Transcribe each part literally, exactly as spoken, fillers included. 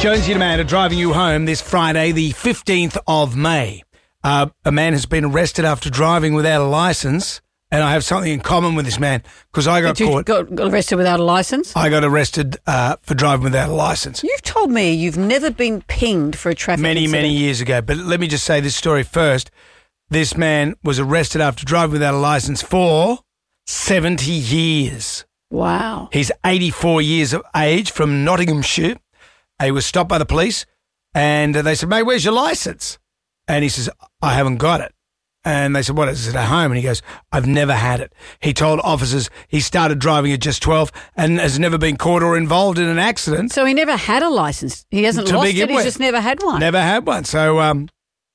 Jonesy and Amanda driving you home this Friday, the fifteenth of May. Uh, a man has been arrested after driving without a licence, and I have something in common with this man because I got Did you caught. got, got arrested without a licence? I got arrested uh, for driving without a licence. You've told me you've never been pinged for a traffic Many, incident. many years ago. But let me just say this story first. This man was arrested after driving without a licence for seventy years. Wow. He's eighty-four years of age from Nottinghamshire. He was stopped by the police and they said, mate, where's your licence? And he says, I haven't got it. And they said, what is it at home? And he goes, I've never had it. He told officers he started driving at just twelve and has never been caught or involved in an accident. So he never had a licence. He hasn't To lost begin it. He's with. just never had one. Never had one. So um,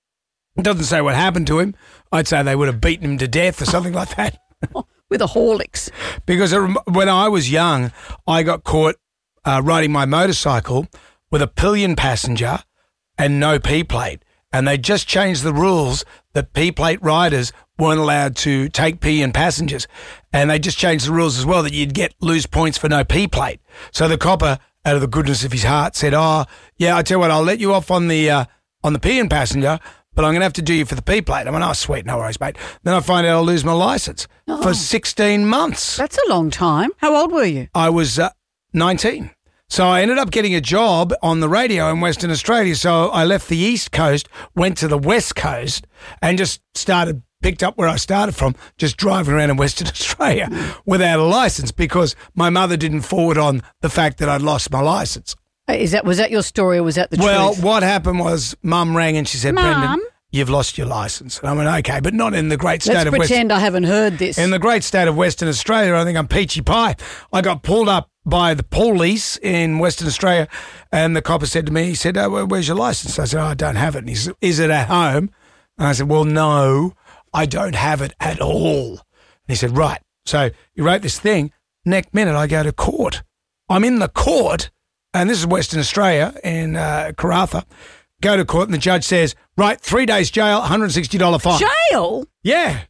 it doesn't say what happened to him. I'd say they would have beaten him to death or something like that. With a Horlicks. Because it rem- when I was young, I got caught uh, riding my motorcycle with a pillion passenger and no P-plate. And they just changed the rules that P-plate riders weren't allowed to take pillion passengers. And they just changed the rules as well that you'd get lose points for no P-plate. So the copper, out of the goodness of his heart, said, oh, yeah, I tell you what, I'll let you off on the uh, on the pillion passenger, but I'm going to have to do you for the P-plate. I went, oh, sweet, no worries, mate. Then I find out I'll lose my licence Oh. for sixteen months. That's a long time. How old were you? I was uh, nineteen. So I ended up getting a job on the radio in Western Australia. So I left the East Coast, went to the West Coast and just started, picked up where I started from, just driving around in Western Australia without a licence because my mother didn't forward on the fact that I'd lost my licence. Is that was that your story or was that the Well, truth? what happened was Mum rang and she said, Mum? Brendan, you've lost your licence. And I went, okay, but not in the great state Let's of Western pretend I haven't heard this. In the great state of Western Australia, I think I'm peachy pie. I got pulled up by the police in Western Australia and the copper said to me, he said, oh, where's your licence? I said, oh, I don't have it. And he said, is it at home? And I said, well, no, I don't have it at all. And he said, right. So he wrote this thing. Next minute, I go to court. I'm in the court, and this is Western Australia in uh, Karratha. Go to court and the judge says, right, three days jail, one hundred sixty dollars fine. Jail? Yeah.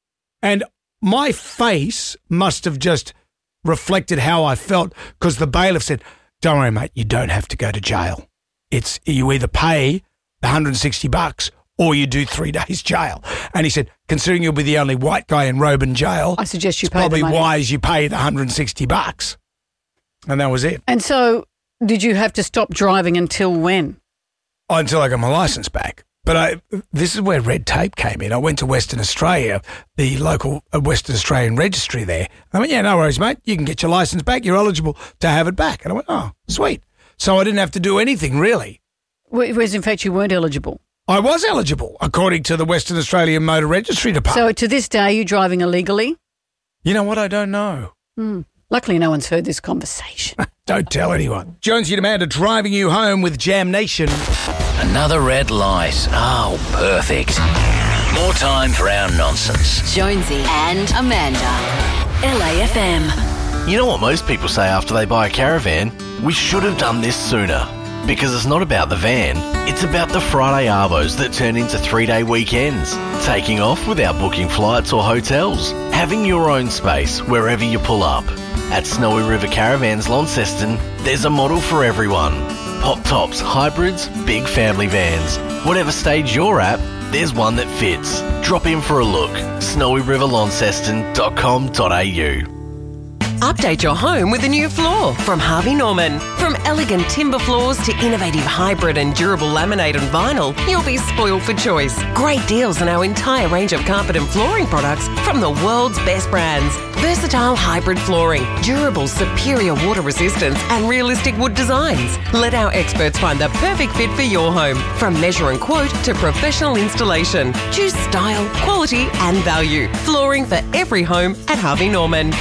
And my face must have just reflected how I felt because the bailiff said, don't worry, mate, you don't have to go to jail. It's you either pay the one hundred sixty bucks or you do three days jail. And he said, considering you'll be the only white guy in Roban jail, I suggest you it's pay the probably money. wise you pay the one hundred sixty bucks. And that was it. And so did you have to stop driving until when? Until I got my licence back. But I, this is where red tape came in. I went to Western Australia, the local uh, Western Australian registry there. I went, yeah, no worries, mate. You can get your licence back. You're eligible to have it back. And I went, oh, sweet. So I didn't have to do anything, really. Whereas, in fact, you weren't eligible. I was eligible, according to the Western Australian Motor Registry Department. So to this day, you're driving illegally? You know what? I don't know. Hmm. Luckily, no one's heard this conversation. Don't tell anyone. Jonesy and Amanda driving you home with Jam Nation. Another red light. Oh, perfect. More time for our nonsense. Jonesy and Amanda. L A F M. You know what most people say after they buy a caravan? We should have done this sooner. Because it's not about the van, it's about the Friday arvos that turn into three-day weekends. Taking off without booking flights or hotels. Having your own space wherever you pull up. At Snowy River Caravans Launceston, there's a model for everyone. Pop tops, hybrids, big family vans. Whatever stage you're at, there's one that fits. Drop in for a look. snowy river launceston dot com dot a u. Update your home with a new floor from Harvey Norman. From elegant timber floors to innovative hybrid and durable laminate and vinyl, you'll be spoiled for choice. Great deals on our entire range of carpet and flooring products from the world's best brands. Versatile hybrid flooring, durable superior water resistance and realistic wood designs. Let our experts find the perfect fit for your home. From measure and quote to professional installation. Choose style, quality and value. Flooring for every home at Harvey Norman.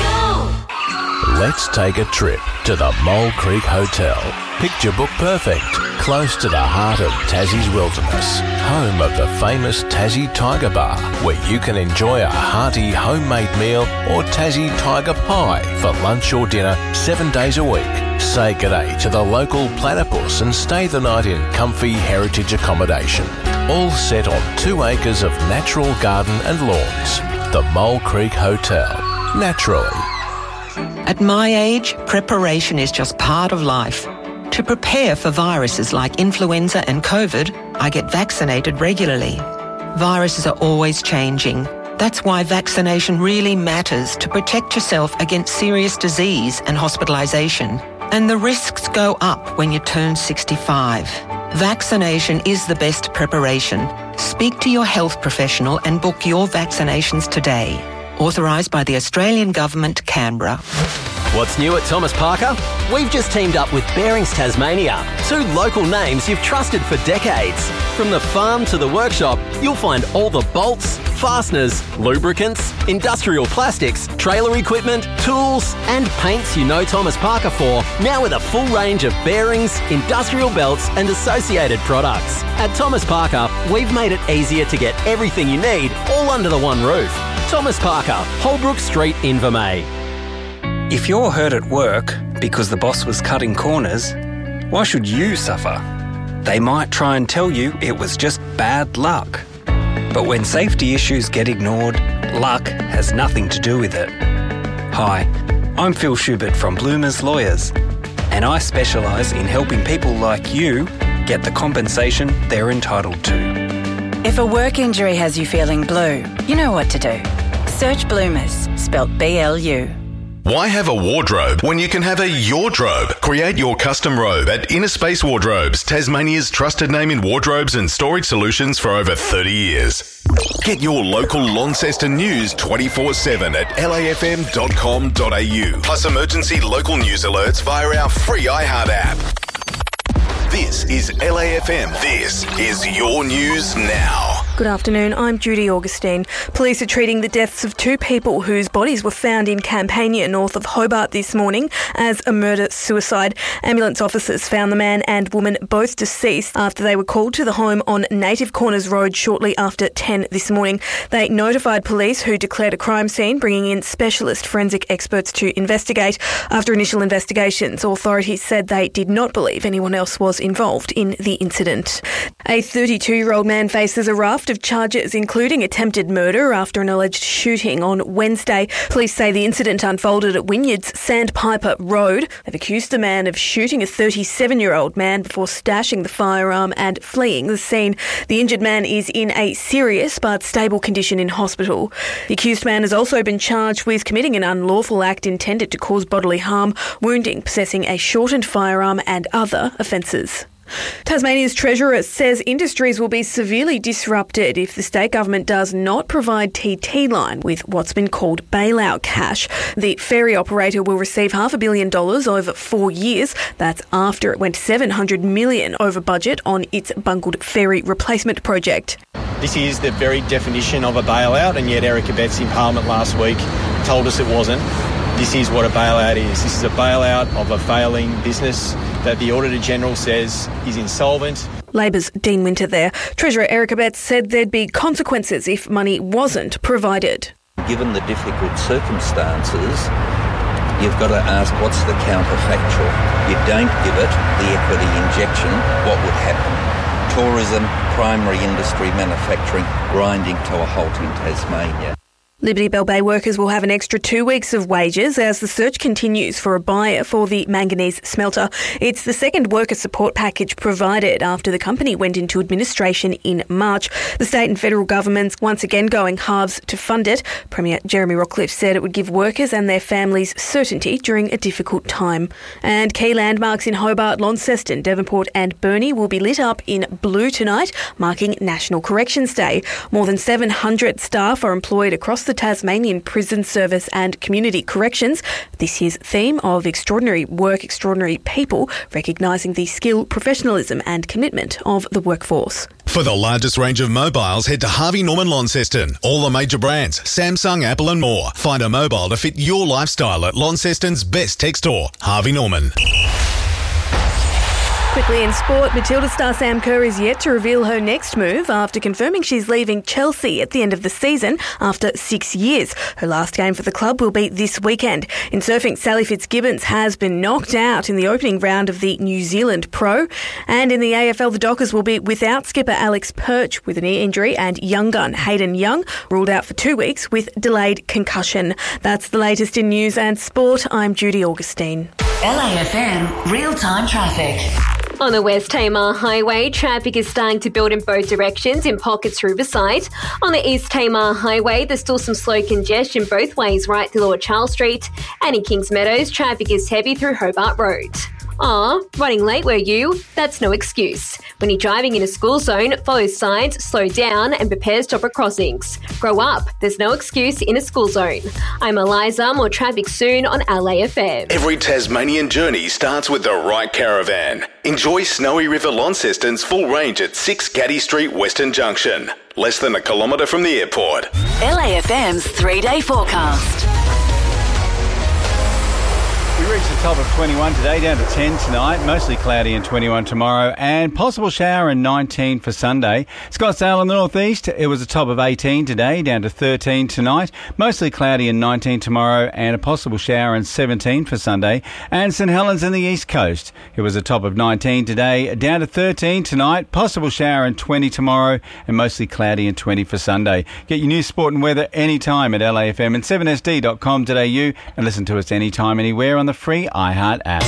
Let's take a trip to the Mole Creek Hotel. Picture book perfect, close to the heart of Tassie's wilderness. Home of the famous Tassie Tiger Bar, where you can enjoy a hearty homemade meal or Tassie Tiger Pie for lunch or dinner seven days a week. Say g'day to the local platypus and stay the night in comfy heritage accommodation. All set on two acres of natural garden and lawns. The Mole Creek Hotel. Naturally. At my age, preparation is just part of life. To prepare for viruses like influenza and COVID, I get vaccinated regularly. Viruses are always changing. That's why vaccination really matters to protect yourself against serious disease and hospitalisation. And the risks go up when you turn sixty-five. Vaccination is the best preparation. Speak to your health professional and book your vaccinations today. Authorised by the Australian Government, Canberra. What's new at Thomas Parker? We've just teamed up with Bearings Tasmania, two local names you've trusted for decades. From the farm to the workshop, you'll find all the bolts, fasteners, lubricants, industrial plastics, trailer equipment, tools and paints you know Thomas Parker for, now with a full range of bearings, industrial belts and associated products. At Thomas Parker, we've made it easier to get everything you need all under the one roof. Thomas Parker, Holbrook Street, Invermay. If you're hurt at work because the boss was cutting corners, why should you suffer? They might try and tell you it was just bad luck. But when safety issues get ignored, luck has nothing to do with it. Hi, I'm Phil Schubert from Bloomers Lawyers, and I specialise in helping people like you get the compensation they're entitled to. If a work injury has you feeling blue, you know what to do. Search Bloomers, spelt B L U. Why have a wardrobe when you can have a Yordrobe? Create your custom robe at Inner Space Wardrobes, Tasmania's trusted name in wardrobes and storage solutions for over thirty years. Get your local Launceston news twenty-four seven at L A F M dot com dot A U. Plus emergency local news alerts via our free iHeart app. This is L A F M. This is your news now. Good afternoon, I'm Judy Augustine. Police are treating the deaths of two people whose bodies were found in Campania, north of Hobart this morning, as a murder-suicide. Ambulance officers found the man and woman both deceased after they were called to the home on Native Corners Road shortly after ten this morning. They notified police, who declared a crime scene, bringing in specialist forensic experts to investigate. After initial investigations, authorities said they did not believe anyone else was involved in the incident. A thirty-two-year-old man faces a raft of charges, including attempted murder, after an alleged shooting on Wednesday. Police say the incident unfolded at Wynyard's Sandpiper Road. They've accused the man of shooting a thirty-seven-year-old man before stashing the firearm and fleeing the scene. The injured man is in a serious but stable condition in hospital. The accused man has also been charged with committing an unlawful act intended to cause bodily harm, wounding, possessing a shortened firearm and other offences. Tasmania's Treasurer says industries will be severely disrupted if the state government does not provide T T Line with what's been called bailout cash. The ferry operator will receive half a billion dollars over four years. That's after it went seven hundred million dollars over budget on its bungled ferry replacement project. This is the very definition of a bailout, and yet Eric Abetz in Parliament last week told us it wasn't. This is what a bailout is. This is a bailout of a failing business that the Auditor-General says is insolvent. Labor's Dean Winter there. Treasurer Eric Abetz said there'd be consequences if money wasn't provided. Given the difficult circumstances, you've got to ask what's the counterfactual. You don't give it the equity injection, what would happen? Tourism, primary industry, manufacturing, grinding to a halt in Tasmania. Liberty Bell Bay workers will have an extra two weeks of wages as the search continues for a buyer for the manganese smelter. It's the second worker support package provided after the company went into administration in March. The state and federal governments once again going halves to fund it. Premier Jeremy Rockliff said it would give workers and their families certainty during a difficult time. And key landmarks in Hobart, Launceston, Devonport and Burnie will be lit up in blue tonight, marking National Corrections Day. More than seven hundred staff are employed across the Tasmanian Prison Service and Community Corrections. This year's theme of Extraordinary Work, Extraordinary People, recognising the skill, professionalism and commitment of the workforce. For the largest range of mobiles, head to Harvey Norman Launceston. All the major brands, Samsung, Apple and more. Find a mobile to fit your lifestyle at Launceston's best tech store, Harvey Norman. Quickly in sport, Matilda star Sam Kerr is yet to reveal her next move after confirming she's leaving Chelsea at the end of the season after six years. Her last game for the club will be this weekend. In surfing, Sally Fitzgibbons has been knocked out in the opening round of the New Zealand Pro. And in the A F L, the Dockers will be without skipper Alex Perch with a knee injury and young gun Hayden Young ruled out for two weeks with delayed concussion. That's the latest in news and sport. I'm Judy Augustine. L A F M real-time traffic. On the West Tamar Highway, traffic is starting to build in both directions in pockets Riverside. On the East Tamar Highway, there's still some slow congestion both ways right through Lord Charles Street. And in Kings Meadows, traffic is heavy through Hobart Road. Aw, running late were you? That's no excuse. When you're driving in a school zone, follow signs, slow down and prepare stopper crossings. Grow up, there's no excuse in a school zone. I'm Eliza, more traffic soon on L A F M. Every Tasmanian journey starts with the right caravan. Enjoy Snowy River Launceston's full range at six Gaddy Street, Western Junction. Less than a kilometre from the airport. L A F M's three-day forecast. We reached the top of twenty-one today, down to ten tonight, mostly cloudy and twenty-one tomorrow, and possible shower and nineteen for Sunday. Scottsdale in the northeast, it was a top of eighteen today, down to thirteen tonight, mostly cloudy and nineteen tomorrow, and a possible shower and seventeen for Sunday. And St Helens in the east coast, it was a top of nineteen today, down to thirteen tonight, possible shower and twenty tomorrow, and mostly cloudy and twenty for Sunday. Get your news, sport and weather anytime at L A F M and seven S D dot com dot A U, and listen to us anytime, anywhere on the free iHeart app.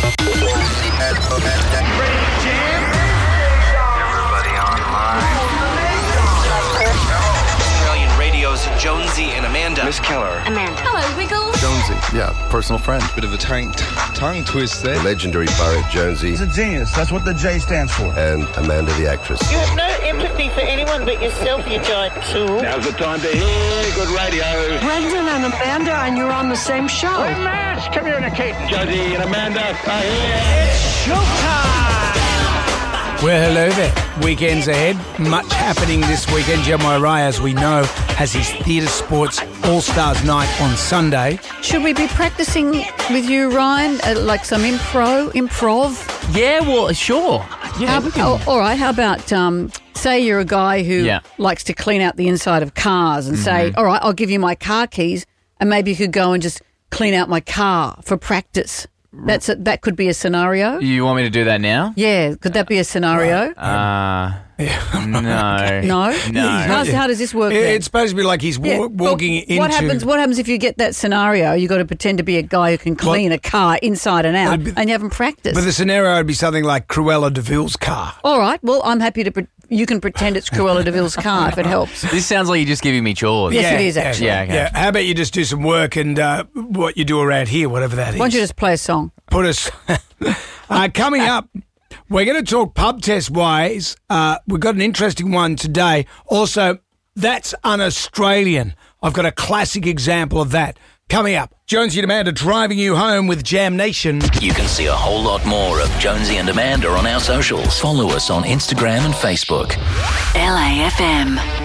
Australian Radio's Jonesy and Amanda. Miss Keller. Amanda. Hello, Wiggle. Jonesy, yeah, personal friend. Bit of a tongue, tongue twist there. The legendary Barrett Jonesy. He's a genius. That's what the J stands for. And Amanda the actress. You have no empathy for anyone but yourself, you giant tool. Now's the time to hear good radio. Brendan and Amanda, and you're on the same show. We're mass communicating. Jonesy and Amanda are here. It's showtime! Well, hello there. Weekends ahead. Much happening this weekend. Jeremiah Rai, as we know, has his Theatre Sports All-Stars Night on Sunday. Should we be practicing with you, Ryan, uh, like some impro, improv? Yeah, well, sure. Yeah, How, oh, all right, how about, um, say you're a guy who yeah. likes to clean out the inside of cars and mm-hmm. say, all right, I'll give you my car keys, and maybe you could go and just clean out my car for practice. That's a, that could be a scenario. You want me to do that now? Yeah, could that be a scenario? Uh, no. No? No. How, how does this work? It, then? It's supposed to be like he's wa- Yeah, walking well, into... What happens What happens if you get that scenario? You've got to pretend to be a guy who can clean Well, a car inside and out, be- and you haven't practiced. But the scenario would be something like Cruella de Vil's car. All right, well, I'm happy to... Pre- you can pretend it's Cruella de Vil's car if it helps. This sounds like you're just giving me chores. Yes, yeah, it is, actually. Yeah, okay. Yeah, how about you just do some work and uh, what you do around here, whatever that is. Why don't you just play a song? Put us... uh, coming up, we're going to talk pub test wise. Uh, we've got an interesting one today. Also, that's un-Australian. I've got a classic example of that. Coming up, Jonesy and Amanda driving you home with Jam Nation. You can see a whole lot more of Jonesy and Amanda on our socials. Follow us on Instagram and Facebook. L A F M.